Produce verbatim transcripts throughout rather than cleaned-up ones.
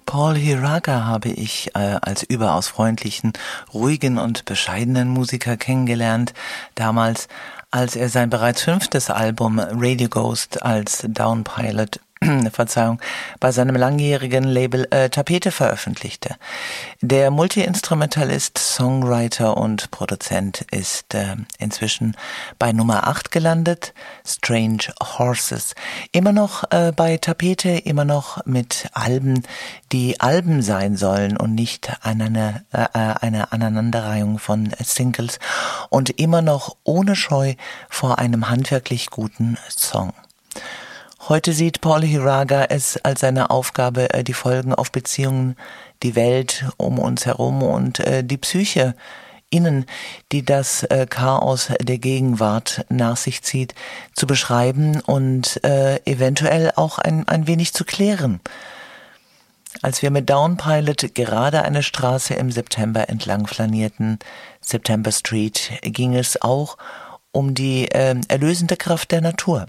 Paul Hiraga habe ich äh, als überaus freundlichen, ruhigen und bescheidenen Musiker kennengelernt, damals, als er sein bereits fünftes Album Radio Ghost als Down Pilot Verzeihung, bei seinem langjährigen Label äh, Tapete veröffentlichte. Der Multi-Instrumentalist, Songwriter und Produzent ist äh, inzwischen bei Nummer acht gelandet, Strange Horses. Immer noch äh, bei Tapete, immer noch mit Alben, die Alben sein sollen und nicht eine, äh, eine Aneinanderreihung von Singles, und immer noch ohne Scheu vor einem handwerklich guten Song. Heute sieht Paul Hiraga es als seine Aufgabe, die Folgen auf Beziehungen, die Welt um uns herum und die Psyche innen, die das Chaos der Gegenwart nach sich zieht, zu beschreiben und eventuell auch ein, ein wenig zu klären. Als wir mit Down Pilot gerade eine Straße im September entlang flanierten, September Street, ging es auch um die äh, erlösende Kraft der Natur.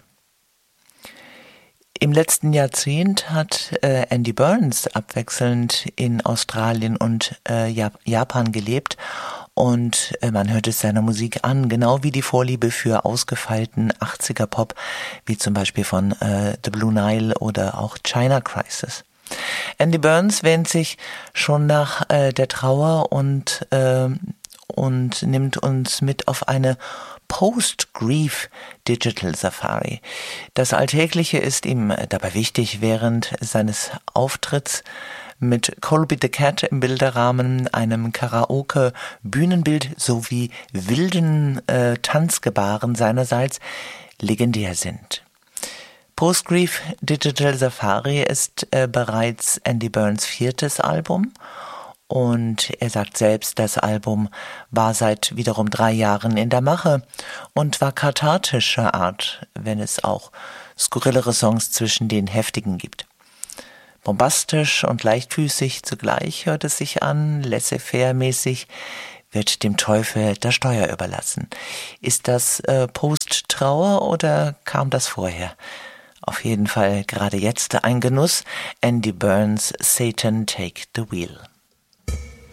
Im letzten Jahrzehnt hat äh, Andy Burns abwechselnd in Australien und äh, Jap- Japan gelebt, und äh, man hört es seiner Musik an, genau wie die Vorliebe für ausgefeilten achtziger-Pop, wie zum Beispiel von äh, The Blue Nile oder auch China Crisis. Andy Burns wähnt sich schon nach äh, der Trauer und, äh, und nimmt uns mit auf eine Post-Grief Digital Safari. Das Alltägliche ist ihm dabei wichtig. Während seines Auftritts mit Colby the Cat im Bilderrahmen, einem Karaoke-Bühnenbild sowie wilden äh, Tanzgebaren seinerseits legendär sind. Post-Grief Digital Safari ist äh, bereits Andy Burns viertes Album. Und er sagt selbst, das Album war seit wiederum drei Jahren in der Mache und war kathartischer Art, wenn es auch skurrilere Songs zwischen den heftigen gibt. Bombastisch und leichtfüßig zugleich hört es sich an, laissez-faire-mäßig, wird dem Teufel das Steuer überlassen. Ist das äh, Post-Trauer oder kam das vorher? Auf jeden Fall gerade jetzt ein Genuss. Andy Burns, Satan Take the Wheel.